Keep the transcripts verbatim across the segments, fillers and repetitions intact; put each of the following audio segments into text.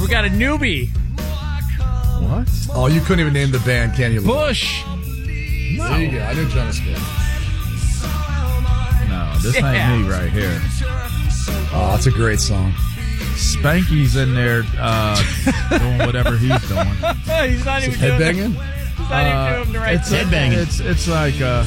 got a newbie. What? Oh, you couldn't even name the band, can you? Bush. No. There you go. I knew Jonas Gay. No, this Yeah. ain't me right here. Oh, it's a great song. Spanky's in there uh, doing whatever he's doing. He's not even doing Headbanging? He's not even doing the right It's thing. Headbanging. It's it's like uh,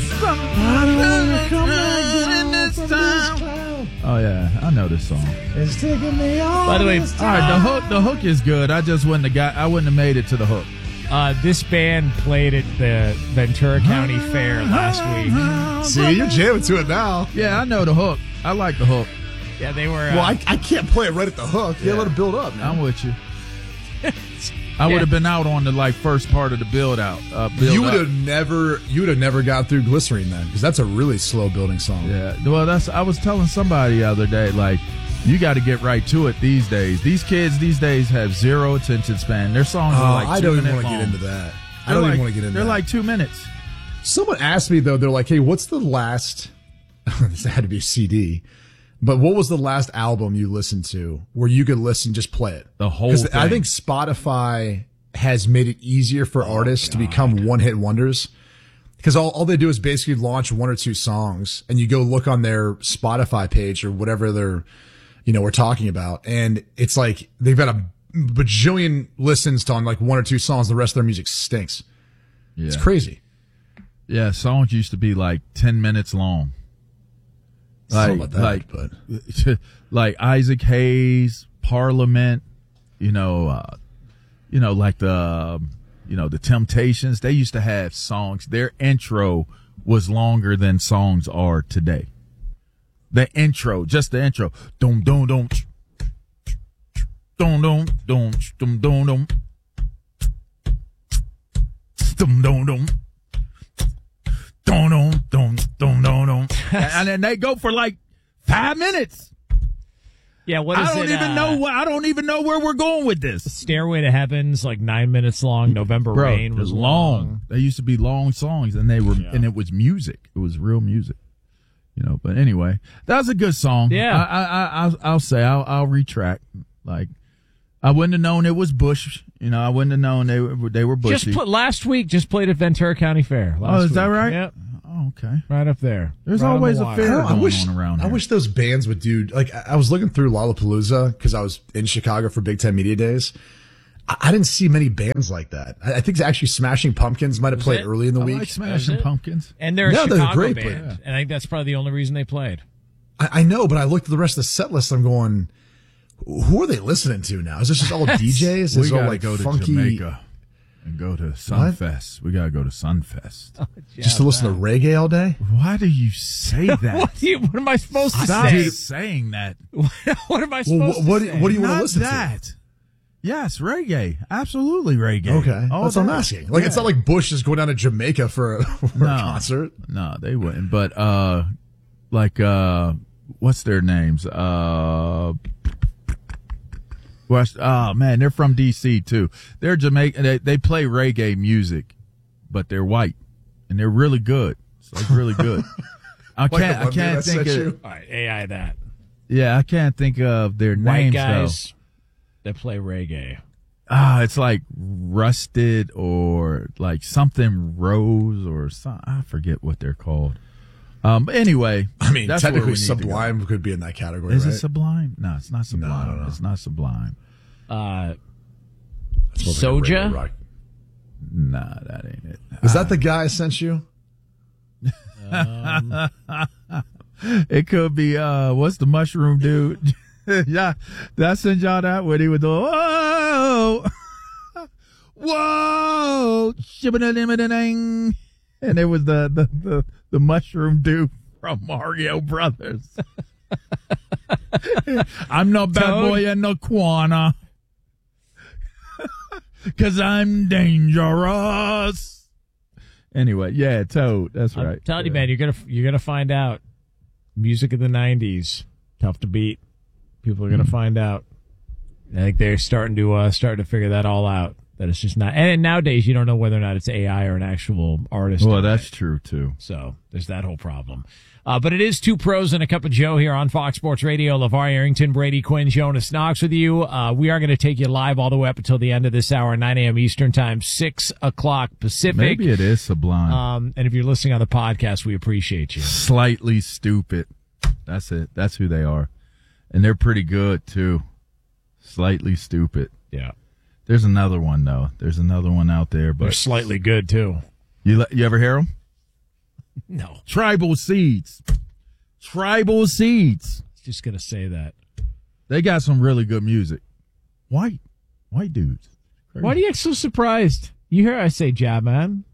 oh yeah, I know this song. It's taking me on. By the way, All right, the hook the hook is good. I just wouldn't have got I wouldn't have made it to the hook. uh, this band played at the Ventura County Fair last week. See, you're jamming to it now. Yeah, I know the hook. I like the hook. Yeah, they were. Uh, Well, I, I can't play it right at the hook. You Yeah. gotta let it build up, man. I'm with you. I would have been out on the like first part of the build out. Uh, build You would up. have never, you would have never got through Glycerine then, because that's a really slow building song. Yeah. Well, that's. I was telling somebody the other day, like, you got to get right to it these days. These kids these days have zero attention span. Their songs Oh, are like I two don't even minutes want to get long. into that. I They're don't like, even want to get into They're that. like two minutes. Someone asked me though. They're like, "Hey, what's the last?" This had to be a C D. But what was the last album you listened to where you could listen, just play it? The whole 'Cause thing. I think Spotify has made it easier for artists to become one-hit wonders. Because all, all they do is basically launch one or two songs, and you go look on their Spotify page or whatever they're, you know, we're talking about, and it's like they've got a bajillion listens to on like one or two songs. The rest of their music stinks. Yeah. It's crazy. Yeah, songs used to be like ten minutes long. Something Like, like that, like, but like Isaac Hayes, Parliament, you know, uh, you know, like the, um, you know, the Temptations. They used to have songs. Their intro was longer than songs are today. The intro, just the intro, dum dum dum, dum dum dum dum dum dum, dum dum dum. Dun, dun, dun, dun, dun, dun. And then they go for like five minutes. yeah, what is I don't it? even uh, know. What, I don't even know where we're going with this. Stairway to Heaven's like nine minutes long. November Bro, Rain it was was long. They used to be long songs, and they were, Yeah. and it was music. It was real music, you know. But anyway, that was a good song. Yeah. I, I, I I'll, I'll say I'll, I'll retract. Like, I wouldn't have known it was Bush. You know, I wouldn't have known they were they were Bushy. Just put last week. Just played at Ventura County Fair. Last Oh, is that week. right? Yep, Oh, okay. right up there. There's Right on the always a wire. fair I going wish, on around I here. wish those bands would do, like, I I was looking through Lollapalooza because I was in Chicago for Big Ten Media Days. I, I didn't see many bands like that. I, I think actually Smashing Pumpkins might have played it? early in the I week. like Smashing Is it? Pumpkins. And they're a Yeah, they're a Chicago great band. band. And I think that's probably the only reason they played. I, I know, but I looked at the rest of the set list. I'm going, who are they listening to now? Is this just all D Js? Is We this all gotta like go to funky? Jamaica and go to Sunfest. We gotta go to Sunfest. Just to listen to reggae all day? Why do you say that? What, do you, what am I supposed to Stop say? saying that. What am I Well, supposed what, what, to say? what do you want to Not listen that. Yes, reggae. Absolutely reggae. to? Okay, All that's what I'm day. asking. Like, it's Yeah. not like Bush is going down to Jamaica for a, for No. a concert. No, they wouldn't. But uh, like uh, what's their names? Uh. West, oh man, they're from D C too. They're Jamaican. They, they play reggae music, but they're white and they're really good. It's like really good. I Like the can't. I one can't that think sent of. you? All right, A I that. Yeah, I can't think of their White names guys that play reggae. though. Ah, it's like Rusted or like something Rose or some. I forget what they're called. Um. But anyway, I mean, that's where we technically need to go. Sublime could be in that category, Is right? it Sublime? No, it's not Sublime. no, no. It's not Sublime. Uh, It's more like a Soja? reggae rock. Nah, that ain't it. Is that the guy I sent you? It could be uh what's the mushroom dude? Yeah, did I send y'all that when he was doing whoa whoa shibba-da-dimma-da-ding. And it was the, the, the, the mushroom dude from Mario Brothers. I'm no bad Toad? boy in the corner. Cause I'm dangerous. Anyway, yeah, Toad. That's I'm right. telling you, Yeah. man, you're gonna you're gonna find out. Music of the nineties, tough to beat. People are gonna Hmm. find out. I think they're starting to uh, starting to figure that all out. That it's just not. And nowadays, you don't know whether or not it's A I or an actual artist. Well, that's true, too. So there's that whole problem. Uh, but it is Two Pros and a Cup of Joe here on Fox Sports Radio. LeVar Arrington, Brady Quinn, Jonas Knox with you. Uh, we are going to take you live all the way up until the end of this hour, nine a.m. Eastern Time, six o'clock Pacific. Maybe it is Sublime. Um, and if you're listening on the podcast, we appreciate you. Slightly Stupid. That's it. That's who they are. And they're pretty good, too. Slightly Stupid. Yeah. There's another one, though. There's another one out there. But they're slightly good, too. You you ever hear them? No. Tribal Seeds. Tribal Seeds. Just going to say that. They got some really good music. White. White dudes. Crazy. Why do you get so surprised? You hear I say jab, man.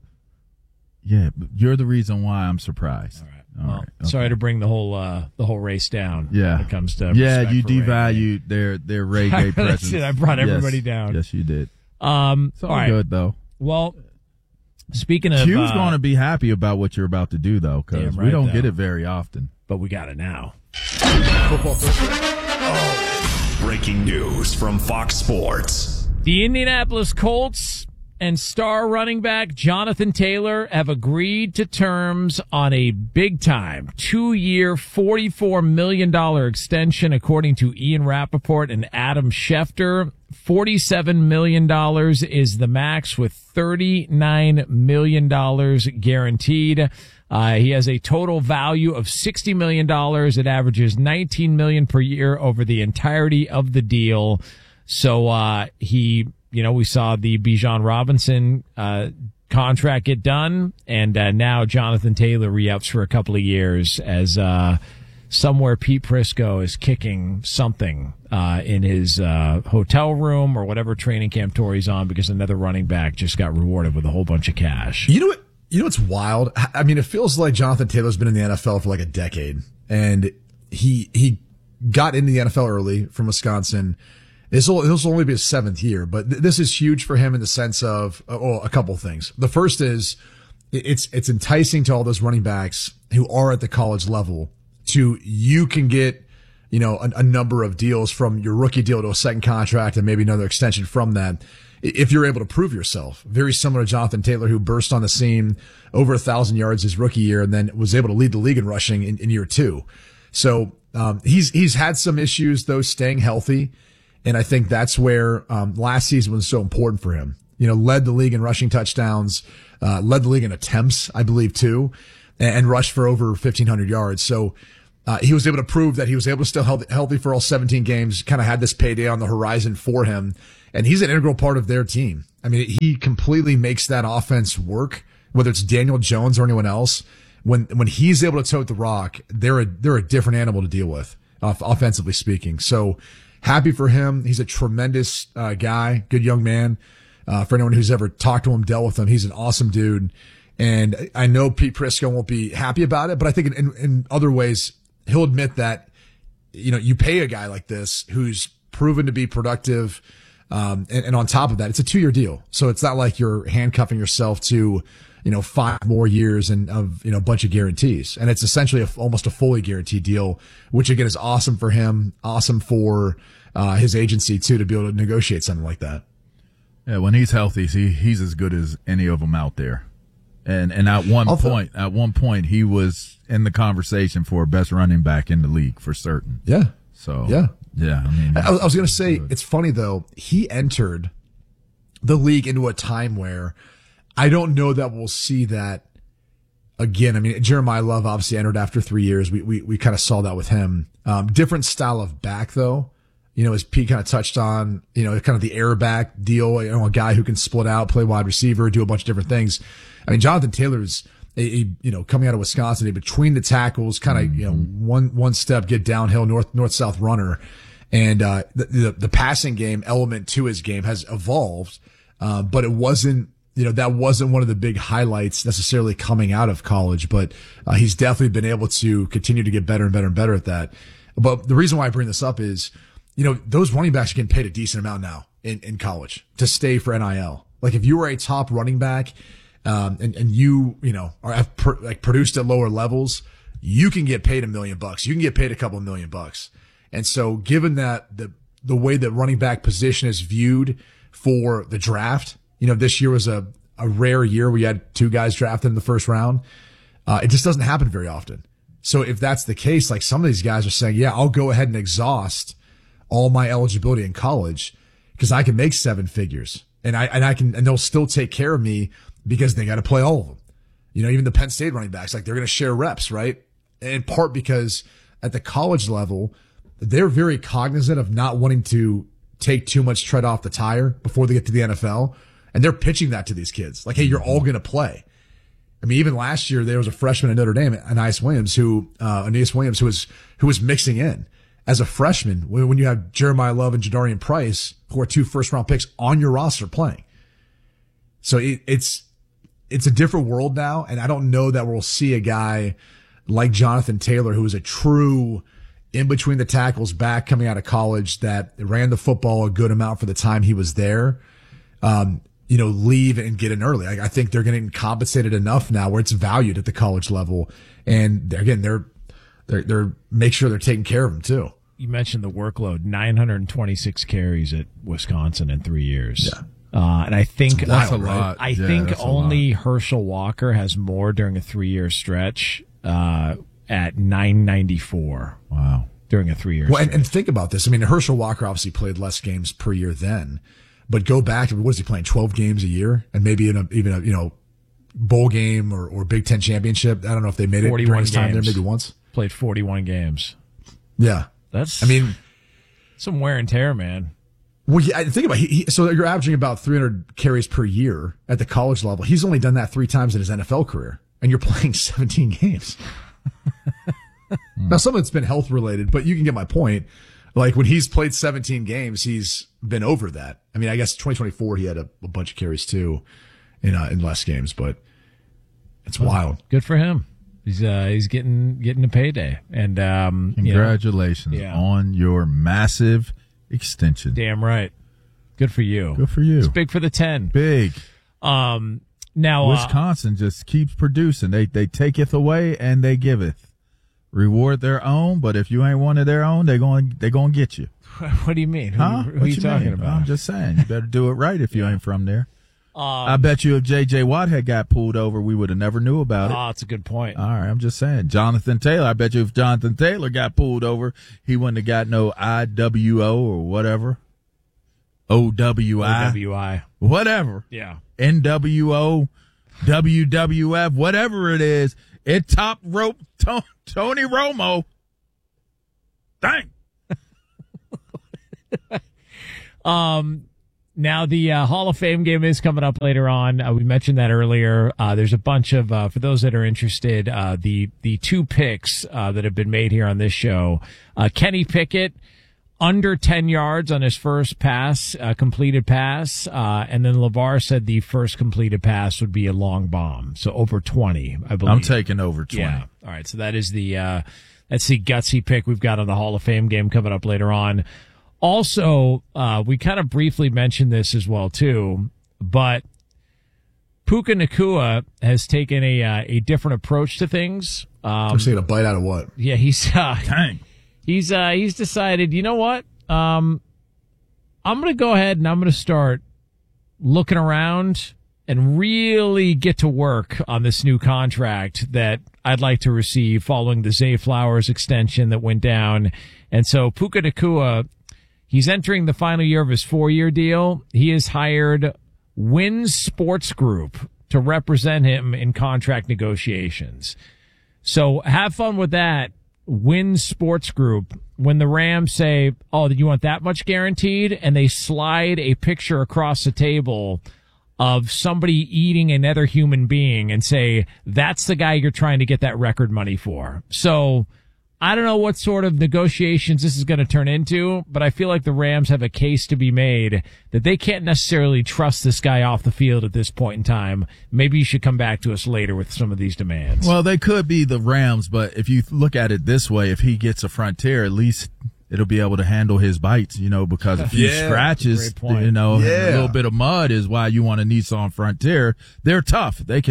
Yeah, but you're the reason why I'm surprised. All right. All well, right. Okay. Sorry to bring the whole uh, the whole race down. Yeah. When it comes to yeah, respect you for devalued reggae. their their reggae That's presence. it. I brought everybody yes. down. Yes, you did. Um, It's all, all right. good though. Well, speaking of, Q's uh, going to be happy about what you're about to do though, because Damn right, we don't though. get it very often. but we got it now. Football Thursday. Breaking news from Fox Sports. The Indianapolis Colts and star running back Jonathan Taylor have agreed to terms on a big-time two-year, forty-four million dollars extension, according to Ian Rappaport and Adam Schefter. forty-seven million dollars is the max, with thirty-nine million dollars guaranteed. Uh, he has a total value of sixty million dollars. It averages nineteen million dollars per year over the entirety of the deal. So uh, he... You know, we saw the Bijan Robinson uh, contract get done, and uh, now Jonathan Taylor re-ups for a couple of years as uh, somewhere Pete Prisco is kicking something uh, in his uh, hotel room or whatever training camp tour he's on, because another running back just got rewarded with a whole bunch of cash. You know what? You know what's wild? I mean, it feels like Jonathan Taylor's been in the N F L for like a decade, and he he got into the N F L early from Wisconsin. This will, this will only be his seventh year, but th- this is huge for him in the sense of, uh, well, a couple of things. The first is it's, it's enticing to all those running backs who are at the college level to, you can get, you know, a, a number of deals from your rookie deal to a second contract and maybe another extension from that, if you're able to prove yourself. Very similar to Jonathan Taylor, who burst on the scene over a thousand yards his rookie year and then was able to lead the league in rushing in, in year two. So, um, he's, he's had some issues though staying healthy. And I think that's where um, last season was so important for him. You know, led the league in rushing touchdowns, uh, led the league in attempts, I believe, too, and, and rushed for over fifteen hundred yards. So uh, he was able to prove that he was able to stay healthy, healthy for all seventeen games, kind of had this payday on the horizon for him. And he's an integral part of their team. I mean, he completely makes that offense work, whether it's Daniel Jones or anyone else. When when he's able to tote the rock, they're a, they're a different animal to deal with, uh, offensively speaking. So, happy for him. He's a tremendous uh, guy, good young man. Uh, for anyone who's ever talked to him, dealt with him, he's an awesome dude. And I know Pete Prisco won't be happy about it, but I think in, in, in other ways, he'll admit that, you know, you pay a guy like this who's proven to be productive. Um, and, and on top of that, it's a two year deal. So it's not like you're handcuffing yourself to, you know, five more years and of, you know, a bunch of guarantees. And it's essentially a, almost a fully guaranteed deal, which again is awesome for him, awesome for, uh, his agency too, to be able to negotiate something like that. Yeah. When he's healthy, he, he's as good as any of them out there. And, and at one I'll point, th- at one point, he was in the conversation for best running back in the league for certain. Yeah. So, yeah. Yeah. I mean, I, I was going to say, good. It's funny though. He entered the league into a time where I don't know that we'll see that again. I mean, Jeremiah Love obviously entered after three years. We, we, we kind of saw that with him. Um, different style of back though, you know, as Pete kind of touched on, you know, kind of the air back deal, you know, a guy who can split out, play wide receiver, do a bunch of different things. I mean, Jonathan Taylor's a, a you know, coming out of Wisconsin, a between the tackles, kind of, mm-hmm. you know, one, one step, get downhill, north, north, south runner. And, uh, the, the, the passing game element to his game has evolved. Uh, but it wasn't, you know, that wasn't one of the big highlights necessarily coming out of college, but uh, he's definitely been able to continue to get better and better and better at that. But the reason why I bring this up is, you know, those running backs are getting paid a decent amount now in, in college to stay for N I L. Like if you were a top running back, um, and, and you, you know, are have per, like produced at lower levels, you can get paid a million bucks. You can get paid a couple of million bucks. And so given that the, the way that running back position is viewed for the draft. You know, this year was a, a rare year where you had two guys drafted in the first round. Uh, it just doesn't happen very often. So if that's the case, like some of these guys are saying, yeah, I'll go ahead and exhaust all my eligibility in college because I can make seven figures and I, and I can, and they'll still take care of me because they got to play all of them. You know, even the Penn State running backs, like they're going to share reps, right? In part because at the college level, they're very cognizant of not wanting to take too much tread off the tire before they get to the N F L. And they're pitching that to these kids. Like, hey, you're all going to play. I mean, even last year, there was a freshman at Notre Dame, Aeneas Williams, who, uh, Aeneas Williams, who was, who was mixing in as a freshman when, when you have Jeremiah Love and Jadarian Price, who are two first round picks on your roster playing. So it, it's, it's a different world now. And I don't know that we'll see a guy like Jonathan Taylor, who is a true in between the tackles back coming out of college that ran the football a good amount for the time he was there. Um, you know, leave and get in early. I, I think they're getting compensated enough now where it's valued at the college level. And they're, again, they're, they're, they're make sure they're taking care of them too. You mentioned the workload, nine hundred twenty-six carries at Wisconsin in three years. Yeah. Uh, and I think, That's I, a lot. I Yeah, think that's a only Herschel Walker has more during a three year stretch, uh, at nine ninety-four. Wow. During a three year Well, stretch. and, and think about this. I mean, Herschel Walker obviously played less games per year then. But go back, what is he playing, twelve games a year? And maybe in a, even a, you know, bowl game or, or Big Ten championship. I don't know if they made it during his time there, maybe once. Played forty-one games. Yeah. That's, I mean, some wear and tear, man. well, yeah, think about it. He, he, so you're averaging about three hundred carries per year at the college level. He's only done that three times in his N F L career. And you're playing seventeen games. Now, some of it's been health related, but you can get my point. Like when he's played seventeen games, he's been over that. I mean, I guess twenty twenty-four, he had a, a bunch of carries too in, uh, in less games, but it's well, wild. Good for him. He's, uh, he's getting, getting a payday. And, um, congratulations you know, yeah. on your massive extension. Damn right. Good for you. Good for you. It's big for the ten. Big. Um, now, Wisconsin uh, just keeps producing. They, they taketh away and they giveth. Reward their own, but if you ain't one of their own, they're going they're going to get you. What do you mean? Who, huh? who what are you, you talking mean? about? I'm just saying, you better do it right if you yeah. ain't from there. Um, I bet you if J J Watt had got pulled over, we would have never knew about it. Oh, that's a good point. All right, I'm just saying. Jonathan Taylor, I bet you if Jonathan Taylor got pulled over, he wouldn't have got no I W O or whatever. O W I. O W I. Whatever. Yeah. N W O, W W F, whatever it is. It top rope to- Tony Romo. Dang. um, now the uh, Hall of Fame game is coming up later on. Uh, we mentioned that earlier. Uh, there's a bunch of, uh, for those that are interested, uh, the, the two picks, uh, that have been made here on this show, uh, Kenny Pickett, under ten yards on his first pass, uh, completed pass. Uh, and then LeVar said the first completed pass would be a long bomb. So over twenty, I believe. I'm taking over twenty. Yeah. All right. So that is the, uh, that's the gutsy pick we've got on the Hall of Fame game coming up later on. Also, uh, we kind of briefly mentioned this as well too, but Puka Nacua has taken a, uh, a different approach to things. Um, I'm saying a bite out of what? Yeah. He's, uh, Dang. He's uh he's decided, you know what? Um I'm going to go ahead and I'm going to start looking around and really get to work on this new contract that I'd like to receive following the Zay Flowers extension that went down. And so Puka Nacua, he's entering the final year of his four-year deal. He has hired Wynn Sports Group to represent him in contract negotiations. So have fun with that. Wynn Sports Group, when the Rams say, oh, you want that much guaranteed? And they slide a picture across the table of somebody eating another human being and say, that's the guy you're trying to get that record money for. So I don't know what sort of negotiations this is going to turn into, but I feel like the Rams have a case to be made that they can't necessarily trust this guy off the field at this point in time. Maybe you should come back to us later with some of these demands. Well, they could be the Rams, but if you look at it this way, if he gets a Frontier, at least it'll be able to handle his bites, you know, because a few Yeah, scratches, great point. you know, Yeah. a little bit of mud is why you want a Nissan Frontier. They're tough. They can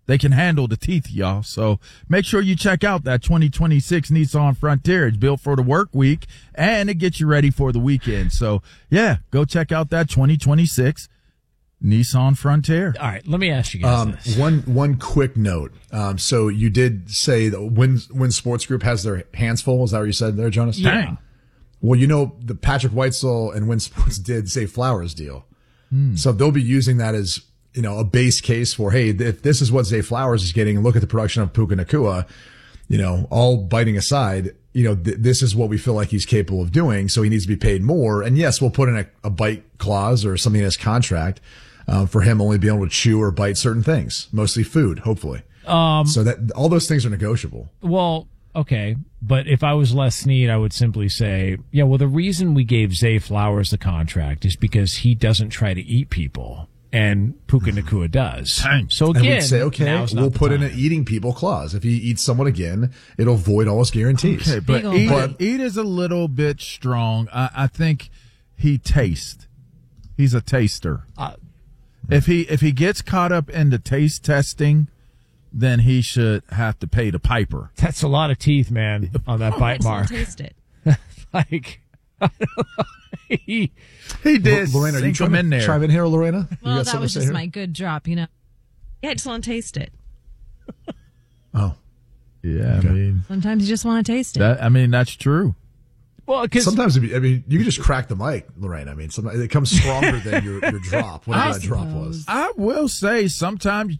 they can handle the teeth, y'all. So make sure you check out that twenty twenty-six Nissan Frontier. It's built for the work week, and it gets you ready for the weekend. So, yeah, go check out that twenty twenty-six Nissan Frontier. All right, let me ask you guys Um, this. one one quick note. Um, so you did say that Win Win Sports Group has their hands full. Is that what you said there, Jonas? Yeah. Dang. Well, you know, the Patrick Weitzel and Win Sports did Zay Flowers deal. Hmm. So they'll be using that as, you know, a base case for, hey, if this is what Zay Flowers is getting, look at the production of Puka Nacua, you know, all biting aside, you know, th- this is what we feel like he's capable of doing. So he needs to be paid more. And yes, we'll put in a, a bite clause or something in his contract, um, for him only being able to chew or bite certain things, mostly food, hopefully. Um, so that all those things are negotiable. Well, okay, but if I was Les Snead, I would simply say, yeah, well, the reason we gave Zay Flowers the contract is because he doesn't try to eat people, and Puka Nacua does. Thanks. So And again, we'd say, okay, now's not we'll the put in time. an eating people clause. If he eats someone again, it'll void all his guarantees. Okay, but Big ol' eat, But- eat is a little bit strong. I, I think he tastes. He's a taster. Uh, if he if he gets caught up into taste testing, then he should have to pay the piper. That's a lot of teeth, man, on that bite mark. Taste it. Like, I don't know. he, He did Lorena, are you sink trying him to in there. chime in here, Lorena? You Well, got that something was to say just here? my good drop, you know. Yeah, I just want to taste it. Oh, Yeah, I mean Sometimes you just want to taste it. that. I mean that's true. well, because sometimes it'd be, I mean, you can just crack the mic, Lorraine. I mean, sometimes it comes stronger than your, your drop, whatever I that drop suppose. was. I will say sometimes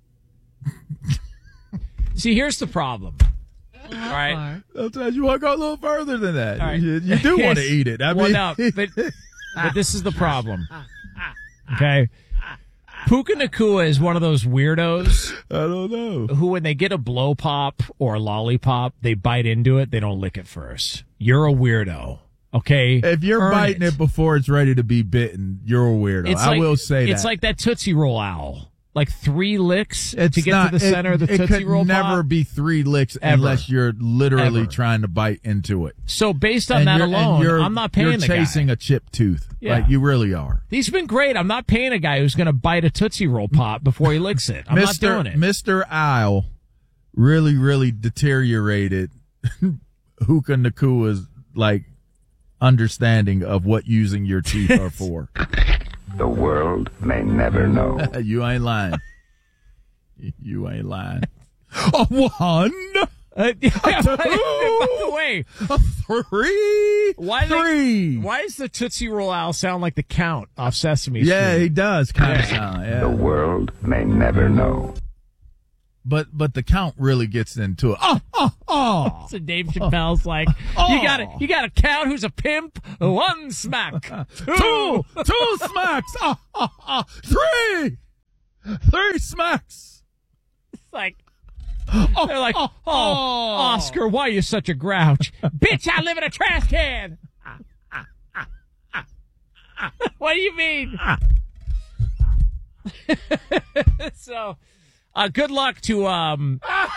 see, here's the problem. All right. Far. sometimes you want to go a little further than that. All right. You, you do want to eat it. I well, mean, no, but, but this is the problem. Okay. Puka Nacua is one of those weirdos I don't know. who, when they get a blow pop or a lollipop, they bite into it. They don't lick it first. You're a weirdo. Okay. If you're Earn biting it. before it's ready to be bitten, you're a weirdo. It's I like- will say it's that. like that Tootsie Roll owl. Like three licks It's to get not, to the center it, of the it Tootsie could Roll never pop. be three licks Ever. unless you're literally Ever. trying to bite into it. So based on And that you're- and alone, you're- I'm not paying You're the chasing guy. a chipped tooth. Yeah. Like you really are. He's been great. I'm not paying a guy who's going to bite a Tootsie Roll pop before he licks it. I'm Mister not doing it. Mister Isle really, really deteriorated Puka Nacua's like understanding of what using your teeth are for. The world may never know. You ain't lying. You ain't lying. A one, Uh, yeah, by, two, by the way, a three, why they- three. why does the Tootsie Roll owl sound like the Count off Sesame Yeah, Street? he does kind of Yeah. sound. The Yeah. world may never know. But but the count really gets into it. Oh, oh, oh. So Dave Chappelle's like, Oh. you got to you got a Count who's a pimp, one smack, two, Two, two smacks. Oh, oh, oh. Three, three smacks. It's like. Oh, They're like, oh, oh, oh. Oscar, why are you such a grouch? Bitch, I live in a trash can. What do you mean? So, uh, good luck to um,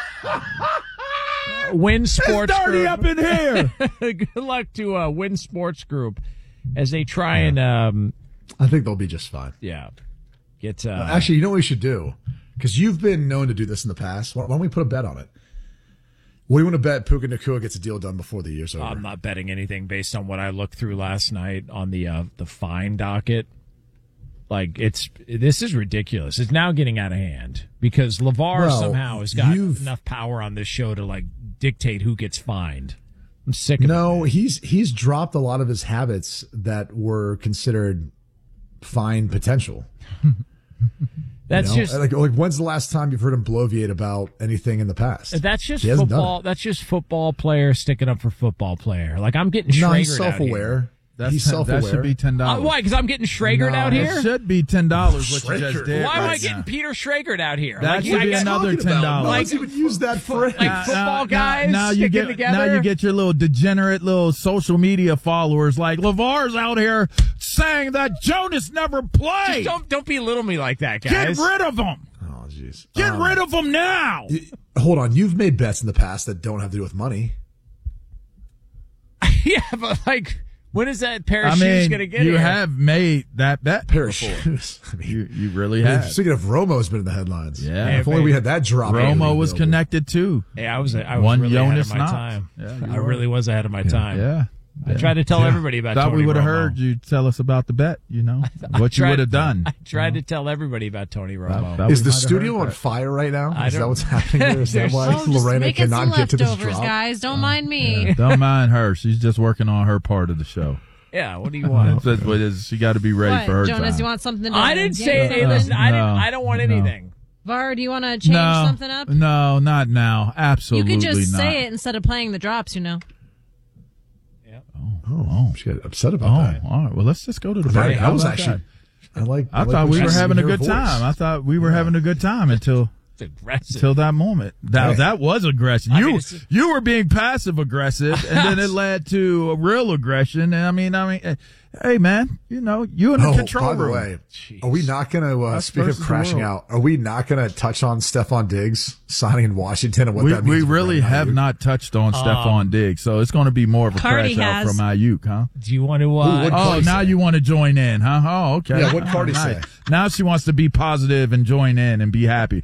Win Sports It's dirty Group. up in here. Good luck to uh, Win Sports Group as they try and um, I think they'll be just fine. yeah, get uh, Actually, you know what we should do? Because you've been known to do this in the past. Why why don't we put a bet on it? What do you want to bet Puka Nacua gets a deal done before the year's over? I'm not betting anything based on what I looked through last night on the uh, the fine docket. Like it's this is ridiculous. It's now getting out of hand because LeVar Well, somehow has got you've- enough power on this show to like dictate who gets fined. I'm sick of No, it. he's he's dropped a lot of his habits that were considered fine potential. That's You know? just like like when's the last time you've heard him bloviate about anything in the past? that's just He hasn't done football. it. That's just football player sticking up for football player. Like I'm getting No, Schragered he's out here. self-aware. That's he's ten- self-aware. That should be ten Uh, dollars. why? Because I'm getting Schragered No, out it here. It should be ten dollars. What you just Schragered. did. Why am I right getting now. Peter Schragered out here? That like, should I be got- another Talking about? ten dollars. No one's even used that phrase. like Now- football now- guys Now you sticking get together. now you get your little degenerate little social media followers like LeVar's out here saying that Jonas never played. Don't don't belittle me like that, Get guys. rid of him. Oh, jeez. Get Um, rid of him now. Hold on. You've made bets in the past that don't have to do with money. Yeah, but like When is that pair of I shoes mean, going to get you here? have made that bet Pair of before. shoes. I mean, You, you really I mean, have. speaking of, Romo's been in the headlines. Yeah. If only we had that drop. Romo was connected too. Yeah, I was. I was One really ahead Jonas of my Knox. time. Yeah, you I were. really was ahead of my time. Yeah. I tried to tell everybody about. Thought Tony we would have Romo. heard you tell us about the bet. You know I what you tried- would have done. I tried to tell everybody about Tony Romo. That- Is we the might have studio heard on that. fire right now? I Is that don't- what's happening here? Is that why Oh, just Lorena making some cannot get to this leftovers, drop? guys. Don't mind me. Yeah, don't mind her. She's just working on her part of the show. Yeah, what do you want? That's what it is. She got to be ready What, for her Jonas, time. you want something to I didn't say. yank Hey, something? listen, I didn't. No, I don't want no. anything. Var, do you want to change no, something up? No, not now. Absolutely You could just not. say it instead of playing the drops, you know. Oh, she got upset Oh, about that. all right. Well, let's just go to the That, break. that How was about actually. that? I like. I like thought what we she were said having a in her good voice. time. I thought we were having a good time until It's aggressive. until that moment. That Hey. that was aggression. I You mean, it's- you were being passive aggressive, and then it led to a real aggression. And I mean, I mean, eh, hey man, you know, you in the Oh, control by the room. way, are we not going to uh, Us speak of versus the crashing world. out? Are we not going to touch on Stephon Diggs signing in Washington and what we that means? we for really Brandon have Ayuk? not touched on Stephon Diggs, so it's going to be more of a Cardi crash out has. from Ayuk, huh? Do you want to? Ooh, Uh, what- Oh, Cardi now say? you want to join in, huh? Oh, okay. Yeah, what'd Cardi All say? Now she wants to be positive and join in and be happy.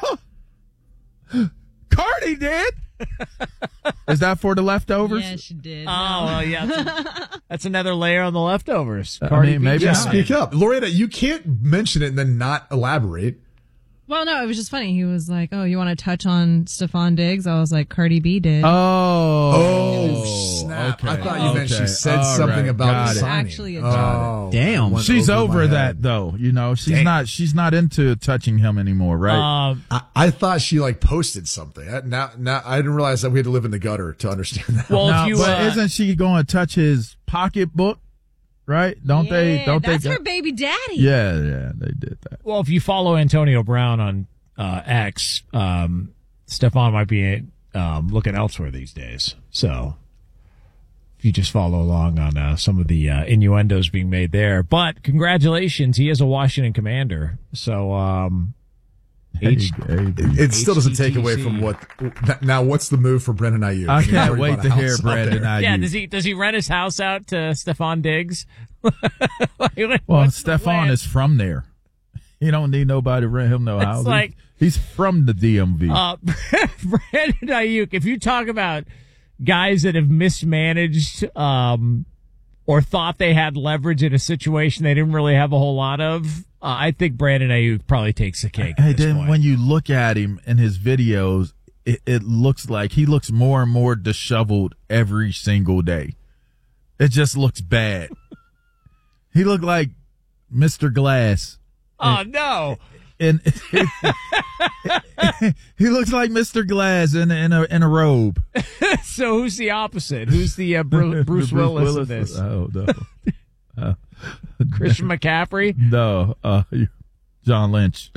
Cardi did. Is that for the leftovers? Yeah, she did. oh, well, yeah. That's, that's another layer on the leftovers. I Cardi mean, B maybe Yeah, not. job. speak up, Loretta. You can't mention it and then not elaborate. Well, no, it was just funny. He was like, "Oh, you want to touch on Stephon Diggs?" I was like, "Cardi B did." Oh, Oh, snap! I okay, thought you meant she okay. said All something right, about got the it. signing. Actually a oh, joke. Damn. went She's over, my that head. though. You know, she's Dang. not. She's not into touching him anymore, right? Um, I, I thought she like posted something. I, now, now I didn't realize that we had to live in the gutter to understand that. well, Now, if you, but uh, isn't she going to touch his pocketbook? Right? Don't they? Yeah, Don't that's they? her baby daddy. Yeah, yeah, they did that. well, if you follow Antonio Brown on uh, X, um, Stephon might be um, looking elsewhere these days. So if you just follow along on uh, some of the uh, innuendos being made there. But congratulations, he is a Washington Commander. So um, H- Hey, hey, It, it still doesn't take away H T T C. from what. Now, what's the move for Brendan Ayuk? I He's can't already wait bought to a hear house out Brandon there. Ayuk. yeah, does he does he rent his house out to Stephon Diggs? Like, Well, what's the Stephon plan? is from there. He don't need nobody to rent him no It's house. He- like- he's from the D M V. Uh, Brandon Ayuk, if you talk about guys that have mismanaged um, or thought they had leverage in a situation they didn't really have a whole lot of, uh, I think Brandon Ayuk probably takes the cake. Hey, at this then point. when you look at him in his videos, it, it looks like he looks more and more disheveled every single day. It just looks bad. He looked like Mister Glass. oh no, And he looks like Mister Glass in, in a in a robe. so who's the opposite? Who's the uh, Bru- Bruce, Willis, of this? Oh no, uh, Christian McCaffrey? no, uh, John Lynch.